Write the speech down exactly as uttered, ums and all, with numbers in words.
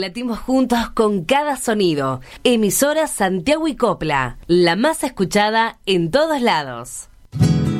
Latimos juntos con cada sonido. Emisora Santiago y Copla, la más escuchada en todos lados.